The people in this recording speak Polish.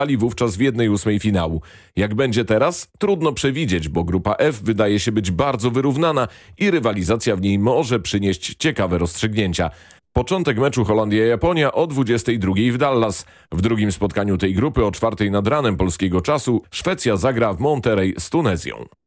grali wówczas w 1/8 finału. Jak będzie teraz? Trudno przewidzieć, bo grupa F wydaje się być bardzo wyrównana i rywalizacja w niej może przynieść ciekawe rozstrzygnięcia. Początek meczu Holandia-Japonia o 22:00 w Dallas. W drugim spotkaniu tej grupy o 4:00 nad ranem polskiego czasu Szwecja zagra w Monterrey z Tunezją.